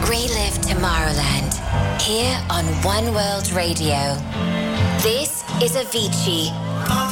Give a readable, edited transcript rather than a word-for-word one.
Relive Tomorrowland, here on One World Radio. This is Avicii.